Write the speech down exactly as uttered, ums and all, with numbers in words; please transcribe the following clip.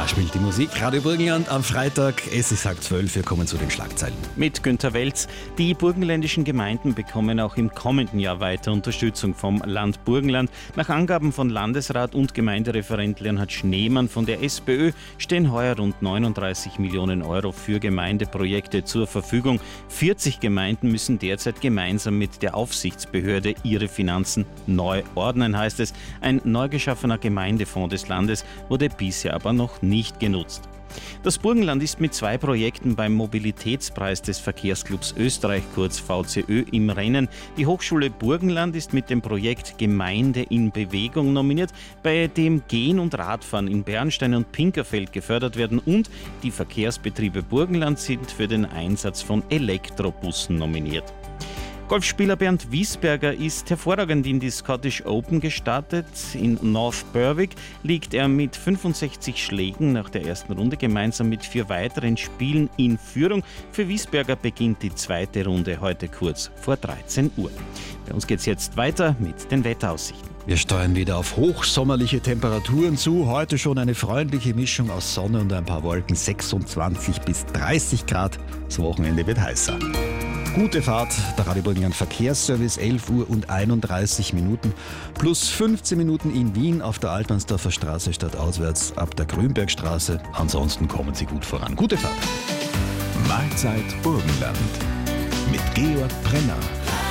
spielt die Musik. Radio Burgenland am Freitag. Es ist halb zwölf. Wir kommen zu den Schlagzeilen. Mit Günter Welz. Die burgenländischen Gemeinden bekommen auch im kommenden Jahr weiter Unterstützung vom Land Burgenland. Nach Angaben von Landesrat und Gemeindereferent Leonhard Schneemann von der SPÖ stehen heuer rund neununddreißig Millionen Euro für Gemeindeprojekte zur Verfügung. vierzig Gemeinden müssen derzeit gemeinsam mit der Aufsichtsbehörde ihre Finanzen neu ordnen, heißt es. Ein neu geschaffener Gemeindefonds des Landes wurde bisher aber noch nicht genutzt. Das Burgenland ist mit zwei Projekten beim Mobilitätspreis des Verkehrsclubs Österreich, kurz V C Ö, im Rennen. Die Hochschule Burgenland ist mit dem Projekt Gemeinde in Bewegung nominiert, bei dem Gehen und Radfahren in Bernstein und Pinkerfeld gefördert werden, und die Verkehrsbetriebe Burgenland sind für den Einsatz von Elektrobussen nominiert. Golfspieler Bernd Wiesberger ist hervorragend in die Scottish Open gestartet. In North Berwick liegt er mit fünfundsechzig Schlägen nach der ersten Runde gemeinsam mit vier weiteren Spielen in Führung. Für Wiesberger beginnt die zweite Runde heute kurz vor dreizehn Uhr. Bei uns geht es jetzt weiter mit den Wetteraussichten. Wir steuern wieder auf hochsommerliche Temperaturen zu. Heute schon eine freundliche Mischung aus Sonne und ein paar Wolken. sechsundzwanzig bis dreißig Grad. Das Wochenende wird heißer. Gute Fahrt, der Radio Burgenland Verkehrsservice, elf Uhr und einunddreißig Minuten. Plus fünfzehn Minuten in Wien auf der Altmannsdorfer Straße statt auswärts ab der Grünbergstraße. Ansonsten kommen Sie gut voran. Gute Fahrt. Mahlzeit Burgenland mit Georg Brenner.